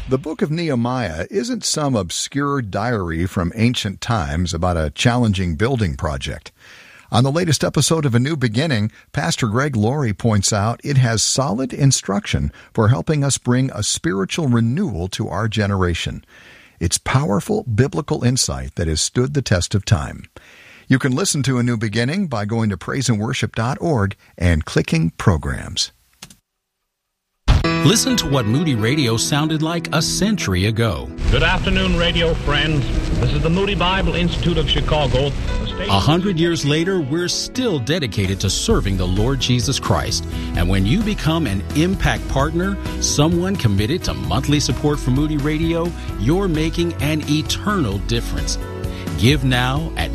The book of Nehemiah isn't some obscure diary from ancient times about a challenging building project. On the latest episode of A New Beginning, Pastor Greg Laurie points out it has solid instruction for helping us bring a spiritual renewal to our generation. It's powerful biblical insight that has stood the test of time. You can listen to A New Beginning by going to praiseandworship.org and clicking Programs. Listen to what Moody Radio sounded like a century ago. Good afternoon, radio friends. This is the Moody Bible Institute of Chicago. 100 years later, we're still dedicated to serving the Lord Jesus Christ. And when you become an Impact Partner, someone committed to monthly support for Moody Radio, you're making an eternal difference. Give now at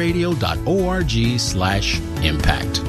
moodyradio.org/impact.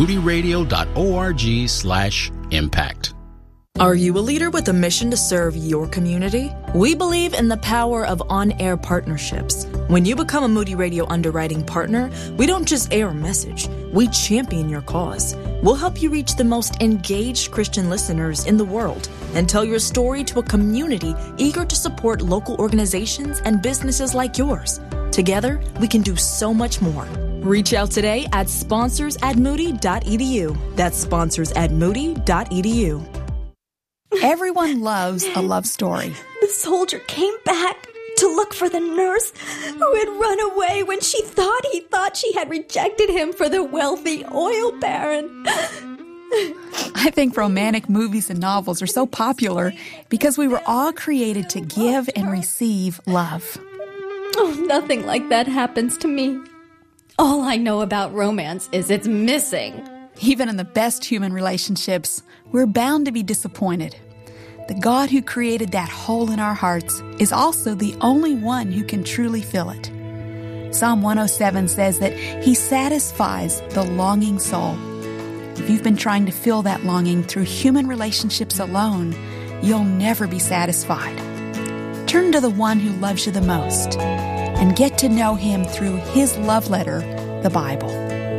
moodyradio.org/impact. Are you a leader with a mission to serve your community? We believe in the power of on-air partnerships. When you become a Moody Radio underwriting partner, we don't just air a message, we champion your cause. We'll help you reach the most engaged Christian listeners in the world and tell your story to a community eager to support local organizations and businesses like yours. Together, we can do so much more. Reach out today at sponsors@moody.edu. That's sponsors@moody.edu. Everyone loves a love story. The soldier came back to look for the nurse who had run away when he thought she had rejected him for the wealthy oil baron. I think romantic movies and novels are so popular because we were all created to give and receive love. Oh, nothing like that happens to me. All I know about romance is it's missing. Even in the best human relationships, we're bound to be disappointed. The God who created that hole in our hearts is also the only one who can truly fill it. Psalm 107 says that He satisfies the longing soul. If you've been trying to fill that longing through human relationships alone, you'll never be satisfied. Turn to the one who loves you the most and get to know Him through His love letter, the Bible.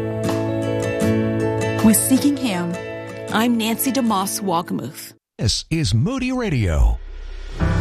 With Seeking Him, I'm Nancy DeMoss Walgamuth. This is Moody Radio.